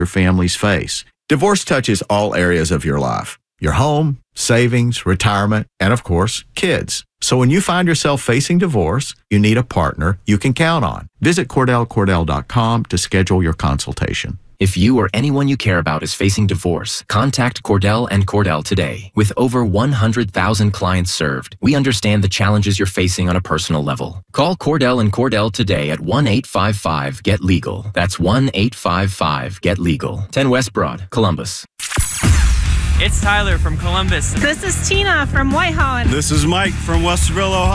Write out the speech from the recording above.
your families face. Divorce touches all areas of your life: your home, savings, retirement, and of course, kids. So when you find yourself facing divorce, you need a partner you can count on. Visit CordellCordell.com to schedule your consultation. If you or anyone you care about is facing divorce, contact Cordell and Cordell today. With over 100,000 clients served, we understand the challenges you're facing on a personal level. Call Cordell and Cordell today at 1-855-GET-LEGAL. That's 1-855-GET-LEGAL. 10 West Broad, Columbus. It's Tyler from Columbus. This is Tina from Whitehall. This is Mike from Westerville, Ohio.